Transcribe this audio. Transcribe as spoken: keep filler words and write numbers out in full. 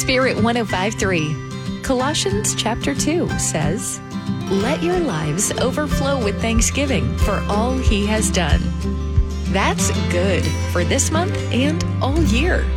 Spirit one oh five point three. Colossians chapter two says, "Let your lives overflow with thanksgiving for all he has done." That's good for this month and all year.